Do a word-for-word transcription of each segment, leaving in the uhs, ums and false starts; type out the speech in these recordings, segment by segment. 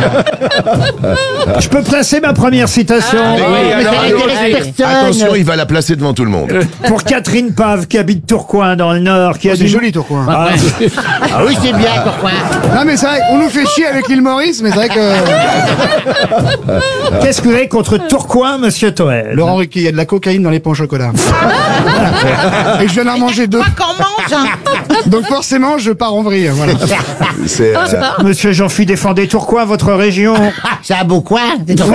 Je peux placer ma première citation Ah, oui, mais alors, ça alors, n'intéresse personne. attention, il va la placer devant tout le monde. pour Catherine Pave qui habite Tourcoing dans le Nord, qui a Oh, c'est dit- joli, Tourcoing. Ah, Ah oui, c'est bien, pourquoi? Non, mais c'est vrai, on nous fait chier avec l'île Maurice, mais c'est vrai que. Qu'est-ce que vous avez contre Tourcoing, monsieur Toel? Laurent Ruquier, il y a de la cocaïne dans les pains au chocolat. Et je viens d'en manger deux. Qu'on mange, hein. Donc forcément, je pars en vrille. Voilà. C'est, euh, Monsieur Jean-Philippe, défendez Tourcoing, votre région. C'est un beau coin, c'est pourquoi?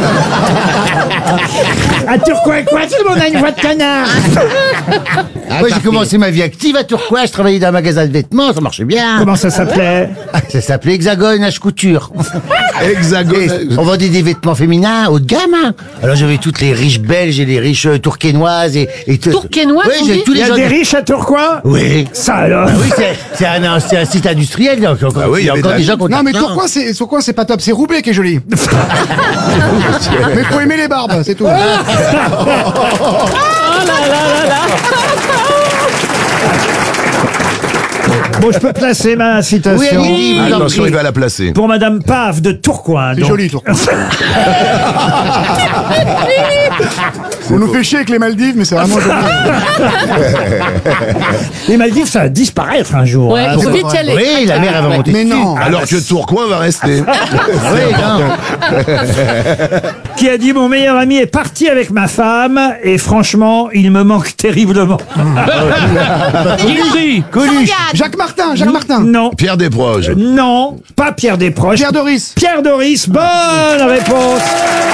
À Tourcoing, quoi? Tout le monde a une voix de canard. Moi, j'ai commencé ma vie active à Tourcoing, je travaillais dans un magasin de vêtements, ça marchait bien. Comment ça s'appelait? Ça s'appelait Hexagone H Couture. hexagone. Et on vendait des vêtements féminins haut de gamme. Hein. Alors j'avais toutes les riches belges et les riches euh, tourquenoises et, et tout- Tourquenoises, Oui, on j'ai dit tous Il les y a gens. des de- riches à Tourcoing? Oui. Ça alors? Ah oui, c'est c'est un, c'est un site industriel. Donc, encore, Ah oui, il y a il y avait encore de des la- gens qui ont Non, mais de l'argent. Tourcoing, c'est Tourcoing, c'est pas top. C'est Roubaix qui est joli. Mais faut aimer les barbes, c'est tout. Bon, je peux placer ma citation. Oui, allez-y, vous en Attention, prie. il va la placer. Pour Madame Pave de Tourcoing. C'est donc. joli, Tourcoing. On nous fait chier avec les Maldives, mais c'est vraiment joli. Les Maldives, ça va disparaître un jour. Ouais, hein. faut vite y aller. Oui, la mer elle va monter Mais dessus. non. Alors que Tourcoing va rester. Oui, non. Qui a dit: mon meilleur ami est parti avec ma femme et franchement, il me manque terriblement. Guilty. Coluche. Jacques Martin, Jacques Martin. Non, Pierre Desproges. non, pas Pierre Desproges. Pierre Doris. Pierre Doris, bonne réponse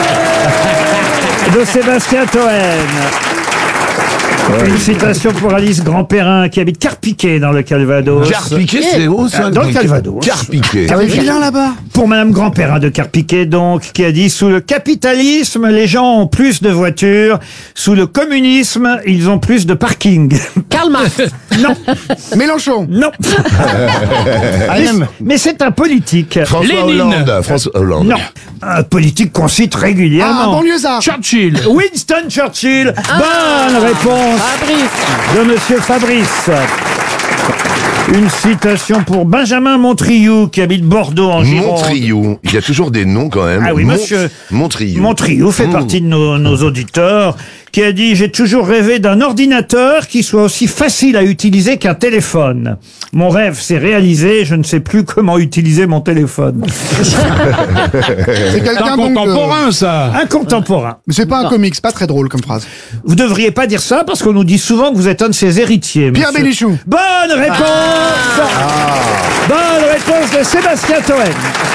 de Sébastien Toen. Une citation pour Alice Grandperrin qui habite Carpiquet dans le Calvados. Carpiquet, c'est haut, ça. Dans le Calvados. Carpiquet. Ah oui, Vilain là-bas. Pour Madame Grandperrin de Carpiquet, donc, qui a dit: sous le capitalisme, les gens ont plus de voitures. Sous le communisme, ils ont plus de parking. Karl Marx. Non, Mélenchon. non. Ah, Mais, même. mais c'est un politique. François Lénine. Hollande. François Hollande. Non, un politique qu'on cite Ah, régulièrement. banlieusard. Churchill. Winston Churchill. Bonne réponse Fabrice. de Monsieur Fabrice. Une citation pour Benjamin Montriou qui habite Bordeaux en Gironde. Montriou. Il y a toujours des noms quand même. Ah oui, Mont- monsieur. Montriou. Montriou fait Mmh. partie de nos, nos auditeurs, qui a dit: j'ai toujours rêvé d'un ordinateur qui soit aussi facile à utiliser qu'un téléphone. Mon rêve s'est réalisé, je ne sais plus comment utiliser mon téléphone. C'est quelqu'un donc. de- ça. Un contemporain. Mais c'est pas un comics, pas très drôle comme phrase. Vous devriez pas dire ça parce qu'on nous dit souvent que vous êtes un de ses héritiers. Pierre monsieur. Bénichou. Bonne réponse. Bonne réponse de Sébastien Toen.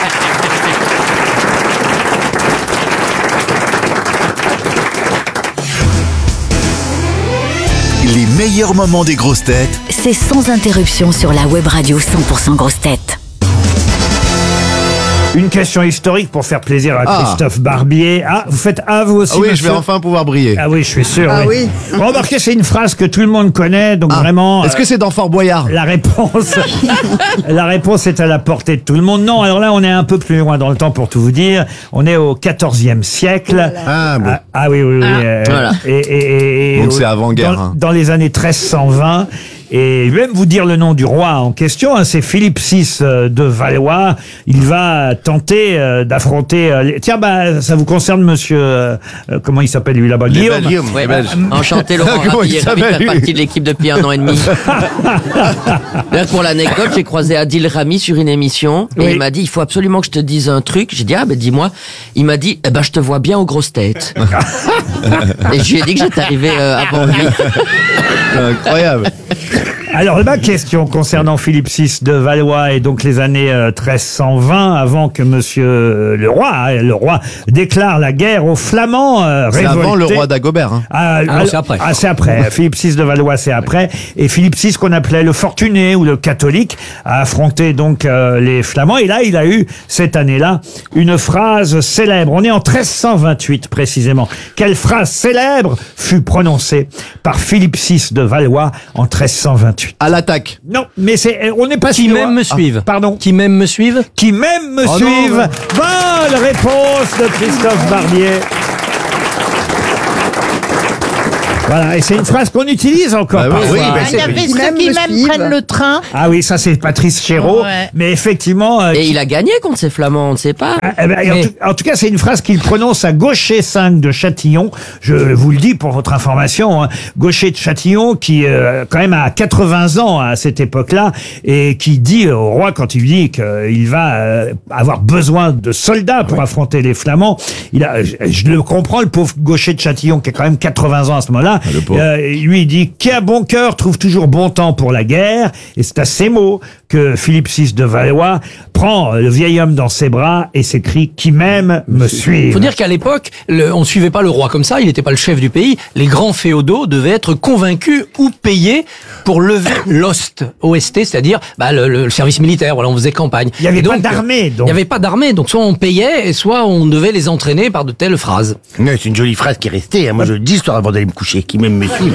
Les meilleurs moments des grosses têtes C'est sans interruption sur la web radio cent pour cent grosses têtes. Une question historique pour faire plaisir à Ah. Christophe Barbier. Ah, vous faites ah vous aussi. Ah oui, je monsieur vais enfin pouvoir briller. Ah oui, je suis sûr. Ah oui. Remarquez, c'est une phrase que tout le monde connaît, donc vraiment. Est-ce que c'est dans Fort Boyard? La réponse, la réponse est à la portée de tout le monde. Non, alors là, on est un peu plus loin dans le temps pour tout vous dire. On est au quatorzième siècle. Ah bon. Ah, ah oui, oui, oui. euh, Voilà. Et, et- et- Donc au- c'est avant-guerre, Dans, hein. dans les années treize cent vingt. Et je vais même vous dire le nom du roi en question, hein, c'est Philippe six euh, de Valois. Il va tenter euh, d'affronter... euh, les- Tiens, bah, ça vous concerne, monsieur... euh, euh, comment il s'appelle, lui, là-bas? Guillaume. Guillaume. Ouais, Les bah, Belges. enchanté Laurent Comment il Rabier, ravi de s'appelle, faire lui partie de l'équipe depuis un an et demi. Là, pour l'anecdote, j'ai croisé Adil Rami sur une émission et Oui. il m'a dit il faut absolument que je te dise un truc. J'ai dit ah ben dis-moi. Il m'a dit eh ben je te vois bien aux grosses têtes. Et je lui ai dit que j'étais arrivé euh, avant lui. Incroyable. Alors, ma question concernant Philippe six de Valois et donc les années euh, treize cent vingt, avant que monsieur euh, le roi, hein, le roi déclare la guerre aux Flamands euh, C'est révoltés. avant le roi d'Agobert. Hein. Ah, non, alors- c'est après. Ah, c'est après. Philippe six de Valois, c'est après. Et Philippe six, qu'on appelait le fortuné ou le catholique, a affronté donc euh, les Flamands. Et là, il a eu, cette année-là, une phrase célèbre. On est en treize cent vingt-huit, précisément. Quelle phrase célèbre fut prononcée par Philippe six de Valois en treize cent vingt-huit? À l'attaque. Non, mais c'est, on n'est pas Qui sûr. même me suivent. Ah, pardon. Qui même me suivent. Qui même me Oh non, suivent. non. Bonne réponse de Christophe Barbier. Voilà, et c'est une phrase qu'on utilise encore Bah oui, parfois. oui, bah, Il y avait Qui ceux m'aiment qui me même suivent. prennent le train. Ah oui, ça c'est Patrice Chéreau, Ouais. mais effectivement... euh, Et il a gagné contre ces Flamands, on ne sait pas. Ah, eh ben, en, Mais- tout, en tout cas, c'est une phrase qu'il prononce à Gaucher cinq de Châtillon. Je vous le dis pour votre information. Hein. Gaucher de Châtillon, qui euh, quand même a quatre-vingts ans à cette époque-là, et qui dit au roi, quand il lui dit qu'il va euh, avoir besoin de soldats pour affronter les Flamands, il a, je, je le comprends, le pauvre Gaucher de Châtillon, qui a quand même quatre-vingts ans à ce moment-là, le pauvre. euh, lui il dit « Qui a bon cœur trouve toujours bon temps pour la guerre », et c'est à ces mots que Philippe six de Valois prend le vieil homme dans ses bras et s'écrie « Qui m'aime me suive ». Il faut dire qu'à l'époque, le- on ne suivait pas le roi comme ça, il n'était pas le chef du pays. Les grands féodaux devaient être convaincus ou payés pour lever l'ost, O S T, c'est-à-dire bah, le, le service militaire. Voilà, on faisait campagne. Il n'y avait Et pas donc, d'armée, Il donc. n'y avait pas d'armée, donc soit on payait, et soit on devait les entraîner par de telles phrases. Non, c'est une jolie phrase qui est restée. hein. Moi, je le dis histoire avant d'aller me coucher. Qui même me suit.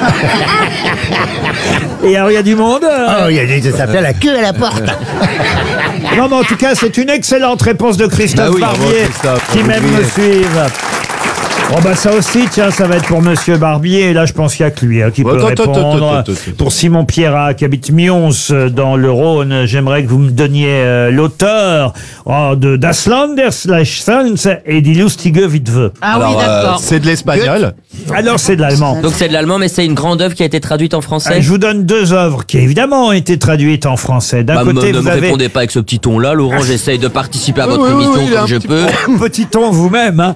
Et alors, il y a du monde euh, Oh, il y a des, ça s'appelle la queue à la porte. Non, mais en tout cas, c'est une excellente réponse de Christophe Bah oui, bravo, Barbier, Christophe, qui vous même me brillez. suive. Oh bah ça aussi, tiens, ça va être pour Monsieur Barbier. Et là, je pense qu'il y a que lui hein, qui Oh, peut attends, attends, répondre. attends, attends, attends. Pour Simon Pierrat, qui habite Mions, euh, dans le Rhône, j'aimerais que vous me donniez euh, l'auteur oh, de Das Landers Sons et Die Lustige Witwe. Ah Alors, oui, euh, d'accord. c'est de l'espagnol. Alors, c'est de l'allemand. Donc c'est de l'allemand, mais c'est une grande œuvre qui a été traduite en français. Euh, Je vous donne deux œuvres qui évidemment ont été traduites en français. D'un Bah, me- côté, ne vous me avez répondez pas avec ce petit ton-là, Laurent. J'essaye de participer à votre oui, oui, émission oui, il est comme un je petit peux. petit ton vous-même. Hein.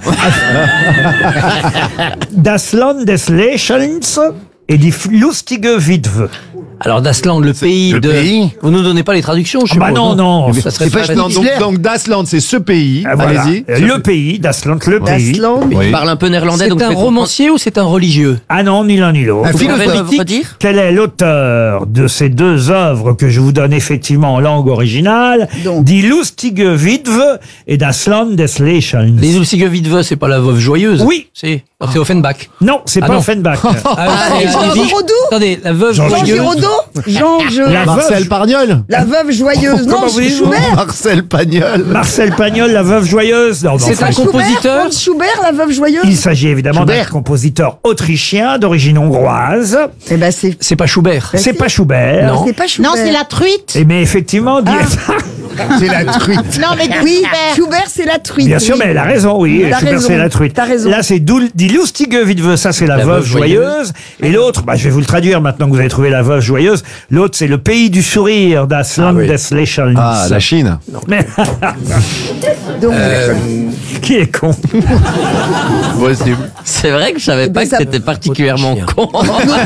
Das Land des Lächelns et die Lustige Witwe. Alors Dasland, le pays le de... pays Vous nous donnez pas les traductions, je Ah bah suppose, non, non. Ça serait C'est pas pas Non, donc, Hitler. donc Dasland, c'est ce pays. Ah, voilà. Allez-y. Euh, Le pays, Das Land, le pays. Dasland. Oui. Il parle un peu néerlandais, C'est donc je un vais romancier ou c'est un religieux? Ah non, ni l'un ni l'autre. Un comprendre. Vous pouvez philosophe. me redire Quel est l'auteur de ces deux œuvres que je vous donne effectivement en langue originale Donc. Die Lustige Witwe et Das Land des Lächelns. Les Ulsige Witwe, c'est pas la veuve joyeuse? Oui. Si. Alors, c'est Offenbach. Non, c'est Ah pas non. Offenbach. Ah, et Jean Olivier- Giraudoux Attendez, la veuve Jean Jean joyeuse. Giraudoux Jean, je... La Marcel veuve, Pagnol. La veuve joyeuse. Non, Comment voulez-vous Schubert. Marcel Pagnol. Marcel Pagnol, la veuve joyeuse. Non, mais C'est enfin, un Schubert, compositeur. Franz Schubert, la veuve joyeuse. il s'agit évidemment d'un Schubert. compositeur autrichien d'origine hongroise. Eh ben, c'est... C'est pas Schubert. C'est pas Schubert. Non. C'est pas Schubert. Non, c'est la truite. Et mais effectivement, dit- C'est la truite. Non, mais Oui, Schubert. Schubert, c'est la truite. bien sûr, oui. mais elle a raison, oui. T'as Schubert, raison. c'est la truite. T'as raison. Là, c'est Dul- Die Lustige Witwe, ça c'est la, La veuve, veuve joyeuse. Et l'autre, bah, je vais vous le traduire maintenant que vous avez trouvé la veuve joyeuse. L'autre, c'est le pays du sourire, Das Land oui. des Lächelns. Ah, la Chine. Mais Donc, qui est con? Possible. C'est vrai que je savais pas ben, que ça- c'était particulièrement Autrichien. con.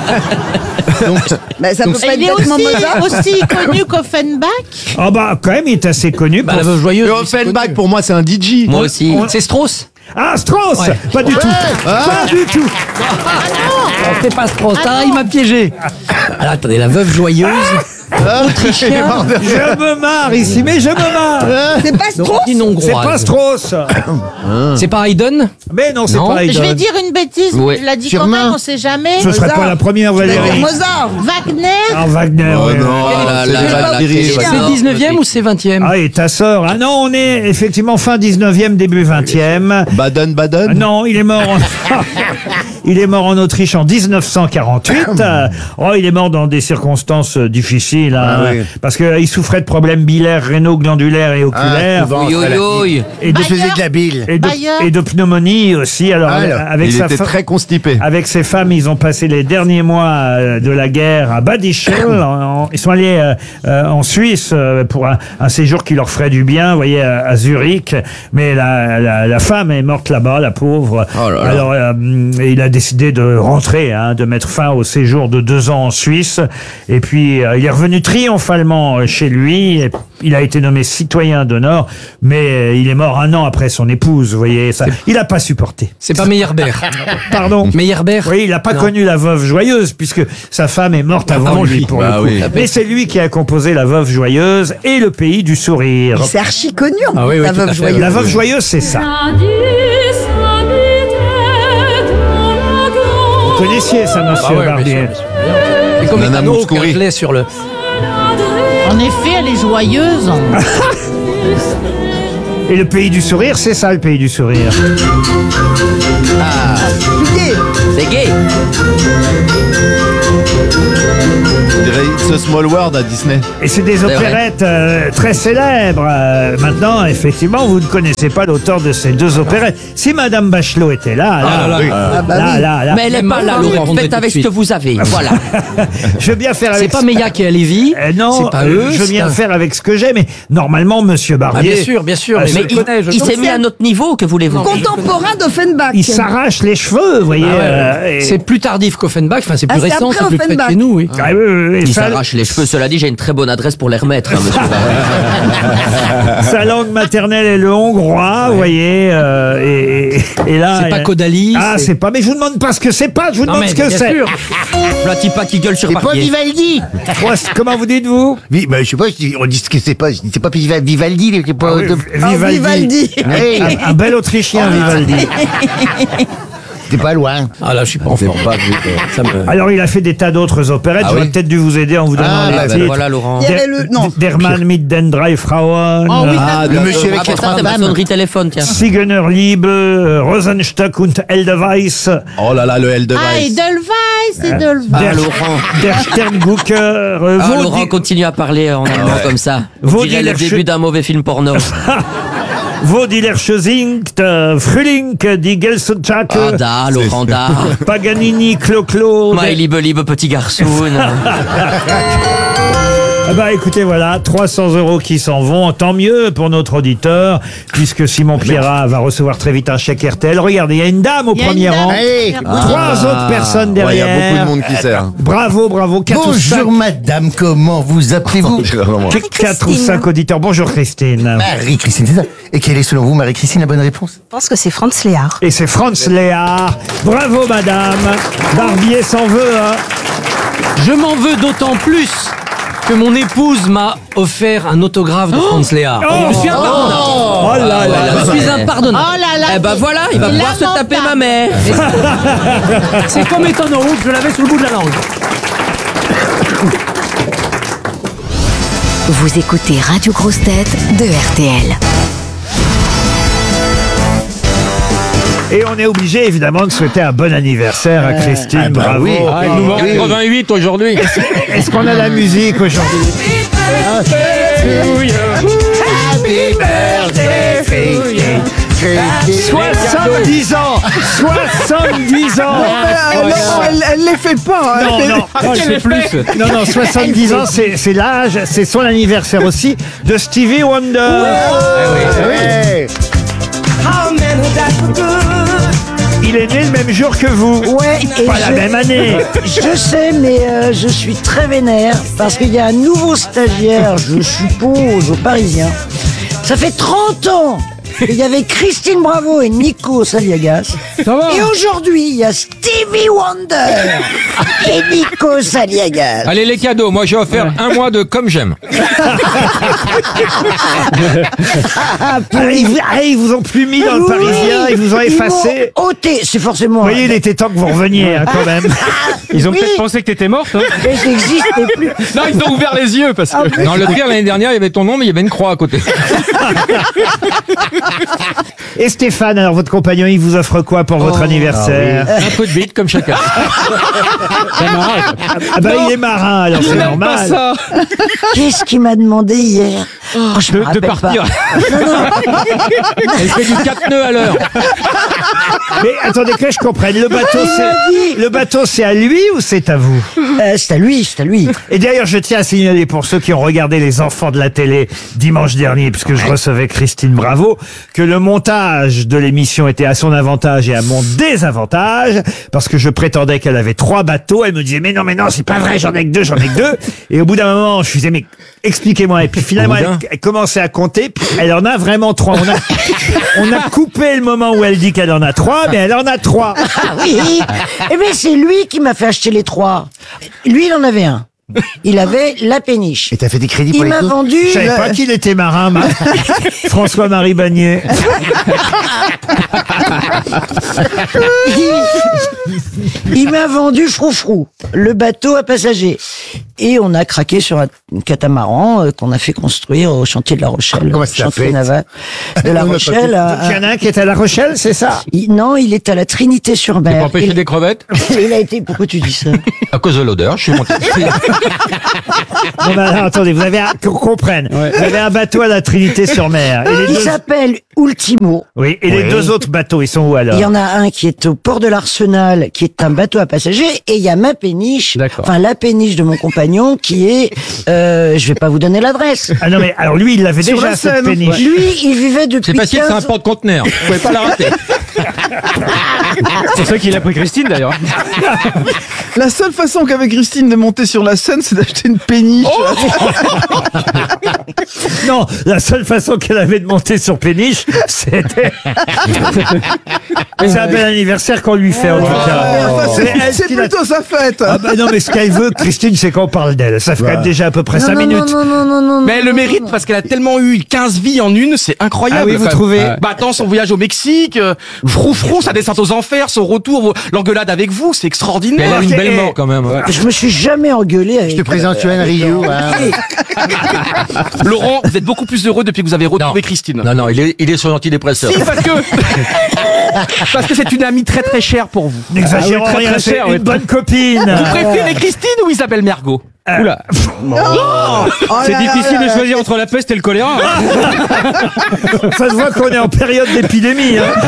bah, ça peut pas Il est être bêtement aussi, Mozart. aussi connu qu'Offenbach. Ah bah, quand même, il est assez connu. Bah, pour- la veuve joyeuse. Le oui, c'est Offenbach, connu. pour moi, c'est un D J. Moi aussi. C'est Strauss. Ah, Strauss! Ouais. Pas du tout. Pas du tout. Non, c'est pas Strauss. Ah, il m'a piégé. Alors, attendez, la veuve joyeuse. Autrichien. Je me marre ici, mais je me marre. C'est pas Donc, Strauss. une C'est hongroise. pas Strauss. C'est pas Haydn. Mais non, c'est Non. pas Je Haydn. vais dire une bêtise, Ouais. tu l'as dit Sûrement. quand même, on sait jamais. Ce serait Mozart. pas la première, Tu vas dire Valérie. Mozart. Wagner. Ah, Wagner. Oh oui, oui. non, Oh là c'est là des là là, Valkyries, quel ouais. genre. C'est dix-neuvième ou c'est vingtième? Ah, et ta sœur. Ah non, on est effectivement fin dix-neuvième, début vingtième. Baden, Baden. Non, il est mort en... il est mort en Autriche en dix-neuf cent quarante-huit. Euh, oh, il est mort dans des circonstances euh, difficiles, hein, Ah oui. parce qu'il souffrait de problèmes biliaires, rénaux, glandulaires et oculaires. souvent. Oui, oui, oui. et, de, Je faisais de la bile. et, de, Bayer. et de pneumonie aussi. Alors, Alors, avec Il sa était fa- très constipé. Avec ses femmes, ils ont passé les derniers mois euh, de la guerre à Bad Ischl. En- en- Ils sont allés euh, euh, en Suisse euh, pour un, un séjour qui leur ferait du bien, vous voyez, à, à Zurich. Mais la, la, la femme est morte là-bas, la pauvre. Oh là là. Alors, euh, il a décidé de rentrer, hein, de mettre fin au séjour de deux ans en Suisse. Et puis, euh, il est revenu triomphalement euh, chez lui. Et il a été nommé citoyen d'honneur, mais euh, il est mort un an après son épouse, vous voyez. Ça, il n'a pas supporté. C'est pas Meyerbeer. Pardon. Meyerbeer. Oui, il n'a pas Non. connu la veuve joyeuse, puisque sa femme est morte avant, Avant lui, lui. pour Bah le coup. oui. Mais c'est lui qui a composé la veuve joyeuse et le pays du sourire. C'est archi connu, en Ah plus, oui, oui, la tout à veuve fait, joyeuse. La veuve joyeuse, c'est ça. Vous connaissiez ça, monsieur Ah ouais, bien Barbier? sûr, bien sûr. C'est comme Nana un eau Mouskouri. qu'un lait sur le. En effet, elle est joyeuse. Et le pays du sourire, c'est ça, le pays du sourire. Juillet. C'est gay. Je dirais It's a Small World à Disney. Et c'est des C'est opérettes euh, très célèbres. Euh, maintenant, effectivement, vous ne connaissez pas l'auteur de ces deux opérettes. Si Madame Bachelot était là, là, Ah là là. oui. Ah bah là, oui. là, là. Mais elle est pas là, Maman, Laurent. répondrait Faites tout de avec ce suite. que vous avez. Voilà. Je veux bien faire C'est avec. pas Meilla qui est à Lévis. Euh, non, c'est pas euh, eux. je veux c'est bien un- faire avec ce que j'ai, mais normalement, Monsieur Ah, Barbier, bien sûr, bien sûr. Ah, mais c'est- je il connais, je il s'est connais. mis à notre niveau, que voulez-vous? Contemporain d'Offenbach. il s'arrache les cheveux, vous voyez. Ah ouais, euh, et- C'est plus tardif qu'Offenbach, enfin c'est plus Ah, c'est récent, après c'est plus près de Offenbach. chez nous, oui. Ah, oui, oui, oui, Il sa, s'arrache les cheveux. Cela dit, j'ai une très bonne adresse pour les remettre, hein, monsieur. sa langue maternelle est le hongrois, vous voyez. euh, et, et- et là, C'est pas euh, Caudalie. Ah, c'est pas. Mais je vous demande pas ce que c'est pas. Je vous Non demande mais ce que bien c'est. sûr. Vlati pas qui gueule sur C'est pas Barbier. Vivaldi. Moi, c'est- comment vous dites-vous? Oui, bah, je sais pas, je dis- on dit ce que c'est pas, je dis, c'est pas Viva- Vivaldi, les- c'est pas, Ah oui, de- Vivaldi. Vivaldi. Oui, Un, un bel Autrichien, Vivaldi. c'est pas loin. Ah là, je suis pas en C'est forme. pas vu, euh, Ça me- Alors, il a fait des tas d'autres opérettes. Ah J'aurais oui. peut-être dû vous aider en vous donnant Ah, les bah, Ah, ben titres. voilà, Laurent. Il y avait le. Non. Derman mit den drei Frauen. Oh oui, Ah, Le d'accord. monsieur avec Ah, les pour ça, trois c'est ma dames. sonnerie téléphone, tiens. Sigener Liebe, euh, Rosenstock und Edelweiss, Oh là là, le L de Ah, Weiss. Edelweiss, Edelweiss. Ah, Der, Laurent. der Sterngucker, euh, Ah, Vaudi- Laurent continue à parler en allemand comme ça. On Vaudi dirait le Lerche- début d'un mauvais film porno. Vaudiler singt, euh, Frühling, die Gelsenschak, Ah, da, Laurent, da. Paganini, Clo-Clo. My liebe, liebe petit garçon. Ah bah écoutez, voilà, trois cents euros qui s'en vont. Tant mieux pour notre auditeur, puisque Simon Pierrat va recevoir très vite un chèque R T L. Regardez, il y a une dame au Il y a une premier dame. rang. Allez. Trois autres personnes Ouais, il y derrière. a beaucoup de monde qui sert. Bravo, bravo. Quatre ou cinq, Bonjour madame, comment vous appelez-vous? quatre ou cinq auditeurs. Bonjour Christine. Marie-Christine, c'est ça. Et quelle est selon vous, Marie-Christine, la bonne réponse? Je pense que c'est Franz Léard. Et c'est Franz Léard. Bravo madame. Barbier s'en veut, hein. Je m'en veux d'autant plus que mon épouse m'a offert un autographe de Franz Léard. Oh. Je suis impardonnable. Oh là là. Je suis impardonnable. Oh là là. Eh ben voilà, il va c'est pouvoir se taper ma lamentable. mère. C'est comme étant en route, je l'avais sous le bout de la langue. Vous écoutez Radio Grosse Tête de R T L. Et on est obligé évidemment de souhaiter un bon anniversaire à Christine. ah bah Bravo. oui. Ah, il nous manque quatre-vingt-huit aujourd'hui. Est-ce qu'on a la musique aujourd'hui? soixante-dix ans. soixante-dix ans. non, elle, elle les fait pas. hein. Non, Elle fait- non, non, c'est plus. Non, non, soixante-dix ans, c'est c'est l'âge, c'est son anniversaire aussi de Stevie Wonder. Ouais. Il est né le même jour que vous. Ouais, et Pas la je- même année. Je sais, mais euh, je suis très vénère parce qu'il y a un nouveau stagiaire, je suppose, aux Parisiens. Ça fait trente ans qu'il y avait Christine Bravo et Nico Saliagas. Et aujourd'hui, il y a Stevie Wonder et Nico Saliagas. Allez, les cadeaux. Moi, j'ai offert un mois de Comme J'aime. Ah, ils, vous- ah, ils vous ont plus mis dans le Oui, Parisien, ils vous ont ils effacé. m'ont ôté, c'est forcément. Vous voyez, il était temps que vous reveniez hein, quand même. Ils ont Oui. peut-être pensé que t'étais morte. Hein. Mais je n'existais plus. Non, ils ont ouvert les yeux parce que. Non, le pire, l'année dernière, il y avait ton nom, mais il y avait une croix à côté. Et Stéphane, alors votre compagnon, il vous offre quoi pour votre anniversaire? Un peu de bite, comme chacun. Ah bah il est marin, alors c'est normal. Qu'est-ce qu'il m'a demandé hier? Oh, je me De, de rappelle partir. pas. Non, non. Elle fait du quatre nœuds à l'heure. Mais attendez que je comprenne, le bateau c'est le bateau c'est à lui ou c'est à vous? Euh, c'est à lui, c'est à lui. Et d'ailleurs, je tiens à signaler pour ceux qui ont regardé Les Enfants de la télé dimanche dernier, puisque je recevais Christine Bravo, que le montage de l'émission était à son avantage et à mon désavantage, parce que je prétendais qu'elle avait trois bateaux. Elle me disait, mais non, mais non, c'est pas vrai, j'en ai que deux, j'en ai que deux. Et au bout d'un moment, je lui disais, mais expliquez-moi. Et puis finalement, elle, elle commençait à compter, puis elle en a vraiment trois. On a, on a coupé le moment où elle dit qu'elle en a trois, mais elle en a trois. Ah oui. Eh bien, c'est lui qui m'a fait acheter les trois. Lui, il en avait un. il avait la péniche. Et t'as fait des crédits pour Il les m'a coups vendu... Je savais pas qu'il était marin, ma- François-Marie Bagné. il, il m'a vendu Froufrou, le bateau à passagers. Et on a craqué sur un catamaran euh, qu'on a fait construire au chantier de La Rochelle. Comment ça chantier fait naval de La Rochelle. à- Donc, il y en a un qui est à La Rochelle, c'est ça? Il- non, il est à la Trinité-sur-Mer. Pour empêcher Il, des crevettes il a été... Pourquoi tu dis ça? à cause de l'odeur. Je suis monté. Non, mais alors, attendez, vous avez un, qu'on comprenne. Vous avez un bateau à la Trinité-sur-Mer. Et les Il deux, s'appelle Ultimo. oui, et les Oui. deux autres bateaux, ils sont où alors? Il y en a un qui est au port de l'Arsenal, qui est un bateau à passagers, et il y a ma péniche, D'accord. enfin la péniche de mon compagnon, qui est, euh, je vais pas vous donner l'adresse. Ah non, mais alors lui, il l'avait Sur déjà, la cette Seine. péniche. Lui, il vivait depuis C'est facile, c'est un quinze porte-conteneur. Vous pouvez pas la rater. C'est ça qu'il a pris Christine d'ailleurs. La seule façon qu'avait Christine de monter sur la scène, c'est d'acheter une péniche. Non, la seule façon qu'elle avait de monter sur péniche, c'était... C'est un bel anniversaire qu'on lui fait, en tout cas. Enfin, C'est elle c'est qui l'a- plutôt sa fête. Ah bah non, mais ce qu'elle veut, Christine, c'est qu'on parle d'elle. Ça fait quand même déjà à peu près non, cinq non, minutes. non, non, non, non, Mais elle le non, mérite non. parce qu'elle a tellement eu quinze vies en une, c'est incroyable. Ah oui, vous Enfin, trouvez Bah attends, son voyage au Mexique, euh, froufrou, sa descente aux enfers, son retour, vos- l'engueulade avec vous, c'est Elle extraordinaire. a une Ok, belle et- mort quand même. Je me suis jamais engueulé avec... Je te présente Johan Rio. hein. Laurent, vous êtes beaucoup plus heureux depuis que vous avez retrouvé Christine. Non, non, il est, il est sur l'antidépresseur. Si, parce que parce que c'est une amie très très chère pour vous. N'exagérons Ah oui, très, rien, très c'est cher, une oui. bonne copine. Vous préférez Christine ou Isabelle Mergo? Oula. Oh C'est là là difficile là de là. choisir entre la peste et le choléra. Ça se voit qu'on est en période d'épidémie. Hein.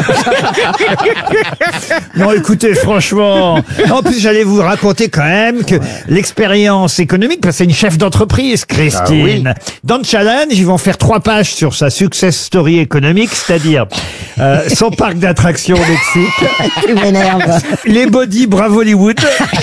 Non, écoutez, franchement. En plus, j'allais vous raconter quand même que l'expérience économique, parce que c'est une chef d'entreprise, Christine. Dans le challenge, ils vont faire trois pages sur sa success story économique, c'est-à-dire euh, son parc d'attractions au Mexique, Tu m'énerves. les body Bravo Hollywood,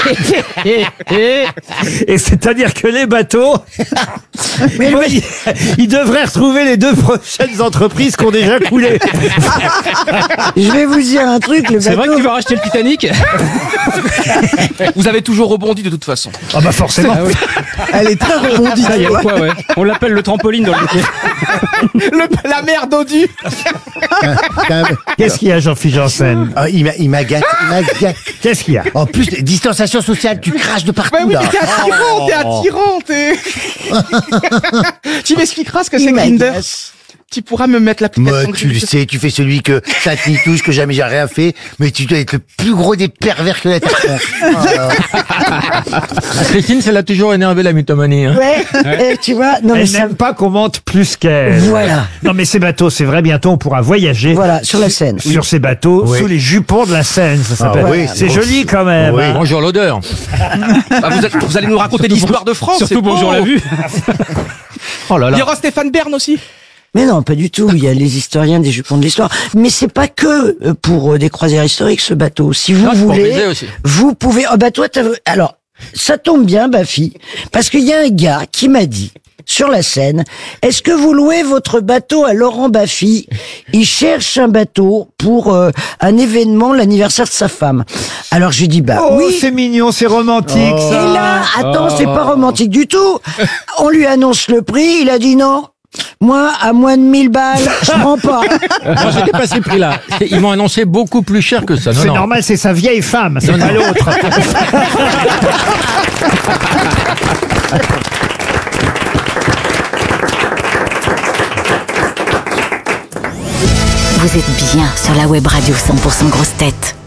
et c'est-à-dire que les bateaux, Mais bon, ils, ils devraient retrouver les deux prochaines entreprises qui ont déjà coulé. je vais vous dire un truc, le C'est vrai bateau... que tu vas racheter le Titanic? Vous avez toujours rebondi de toute façon. Ah bah forcément. Elle est très rebondie. Ça y est, quoi, ouais. On l'appelle le trampoline dans le métier. Le- la mère d'Odu. Qu'est-ce qu'il y a, Jean-Philippe Janssen? Ah, il m'a- il m'agace, il m'agace. Qu'est-ce qu'il y a? En plus, distanciation sociale, tu craches de partout. Bah oui, là. mais t'es attirant, t'es attirant, t'es. Tu m'expliqueras ce que c'est Il Grindr. m'agace. Tu pourras me mettre l'application. Moi, que tu je- le sais, tu fais celui que ça te n'y touche, que jamais j'ai rien fait, mais tu dois être le plus gros des pervers que la terre. Christine, ça l'a toujours énervé la mythomanie. Hein. Ouais, et tu vois, non mais Elle ça... n'aime pas qu'on monte plus qu'elle. Voilà. Non mais ces bateaux, c'est vrai, bientôt on pourra voyager. Voilà, sur la Seine. Sur ces bateaux, Oui. sous les jupons de la Seine, ça s'appelle. Ah oui, c'est c'est joli quand même. Oui. hein. Bonjour l'odeur. Ah, vous, êtes- vous allez nous raconter l'histoire de France. Surtout c'est bonjour beau. la vue. Oh là Il y là. aura Stéphane Bern aussi. Mais non, pas du tout. Il y a les historiens des jupons de l'histoire. Mais c'est pas que euh, pour euh, des croisières historiques, ce bateau. Si vous Non, c'est pour voulez, baiser aussi. vous pouvez... Oh bah toi, t'as... Alors, ça tombe bien, Bafi, parce qu'il y a un gars qui m'a dit, sur la Seine, est-ce que vous louez votre bateau à Laurent Baffy? Il cherche un bateau pour euh, un événement, l'anniversaire de sa femme. Alors j'ai dit, bah Oh, oui. c'est mignon, c'est romantique Et ça. là, attends, c'est pas romantique du tout. On lui annonce le prix, il a dit non. Moi, à moins de mille balles, je prends pas. Moi, j'étais pas ces prix-là. C'est- Ils m'ont annoncé beaucoup plus cher que ça. Non, C'est non. normal, c'est sa vieille femme, c'est Non, pas non. l'autre. Vous êtes bien sur la web radio cent pour cent grosses têtes.